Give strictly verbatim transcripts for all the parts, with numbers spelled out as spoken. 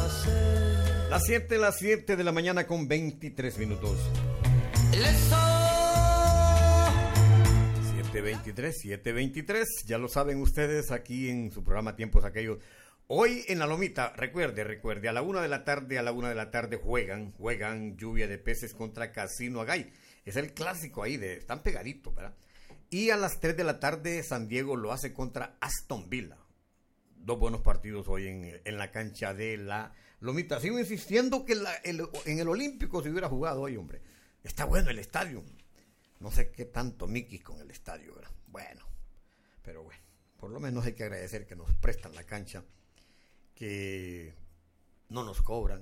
Las siete, las siete de la mañana con veintitrés minutos. siete veintitrés, siete veintitrés, ya lo saben ustedes aquí en su programa Tiempos Aquellos. Hoy en La Lomita, recuerde, recuerde, a la una de la tarde, a la una de la tarde juegan, juegan Lluvia de Peces contra Casino Agay. Es el clásico ahí, de, están pegaditos, ¿verdad? Y a las tres de la tarde San Diego lo hace contra Aston Villa. Dos buenos partidos hoy en, en la cancha de La Lomita. Sigo insistiendo que la, el, en el Olímpico se hubiera jugado hoy, hombre. Está bueno el estadio. No sé qué tanto miquis con el estadio, ¿verdad? Bueno, pero bueno, por lo menos hay que agradecer que nos prestan la cancha, que no nos cobran.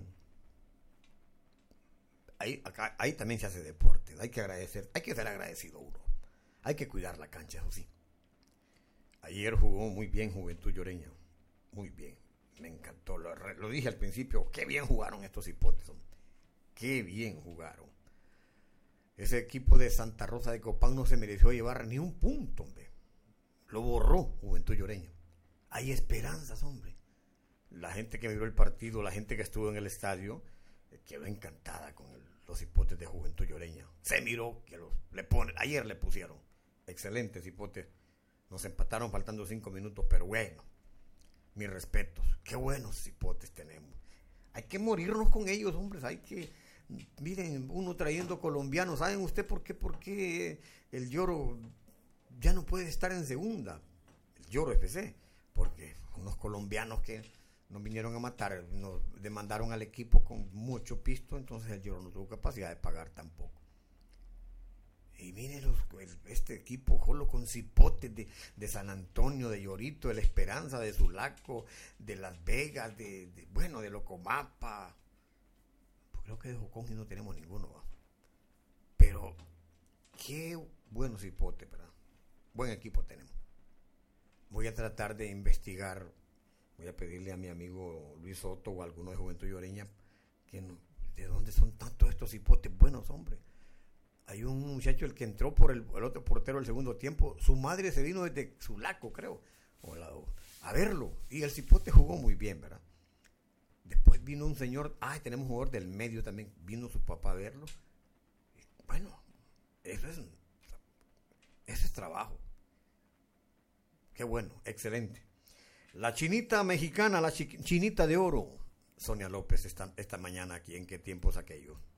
Ahí, acá, ahí también se hace deporte, hay que agradecer, hay que ser agradecido uno. Hay que cuidar la cancha, eso sí. Ayer jugó muy bien Juventud Lloreña, muy bien, me encantó, lo, lo dije al principio, qué bien jugaron estos hipotes, qué bien jugaron. Ese equipo de Santa Rosa de Copán no se mereció llevar ni un punto, hombre. Lo borró Juventud Lloreña. Hay esperanzas, hombre. La gente que miró el partido, la gente que estuvo en el estadio, eh, quedó encantada con el, los hipotes de Juventud Lloreña. Se miró que los le ponen, ayer le pusieron. Excelentes hipotes. Nos empataron faltando cinco minutos, pero bueno, mis respetos. Qué buenos hipotes tenemos. Hay que morirnos con ellos, hombres. Hay que... Miren, uno trayendo colombianos. ¿Saben usted por qué? ¿Por qué el Lloro ya no puede estar en segunda? El Lloro F C. Porque unos colombianos que nos vinieron a matar, nos demandaron al equipo con mucho pisto, entonces el Lloro no tuvo capacidad de pagar tampoco. Y miren los, este equipo jolo con cipotes de, de San Antonio, de Llorito, de La Esperanza, de Sulaco, de Las Vegas, de, de bueno, de Locomapa. Creo que de Jocón y no tenemos ninguno, ¿va? Pero qué buenos hipotes, ¿verdad? Buen equipo tenemos. Voy a tratar de investigar, voy a pedirle a mi amigo Luis Soto o a alguno de Juventud Lloreña que no, de dónde son tantos estos hipotes buenos, hombre. Hay un muchacho, el que entró por el, el otro portero del segundo tiempo, su madre se vino desde Sulaco, creo, o la, a verlo, y el cipote jugó muy bien, ¿verdad? Después vino un señor, ay, tenemos un jugador del medio también, vino su papá a verlo. Bueno, eso es, eso es trabajo. Qué bueno, excelente. La chinita mexicana, la chi, chinita de oro, Sonia López, esta, esta mañana aquí en Qué Tiempos Aquellos.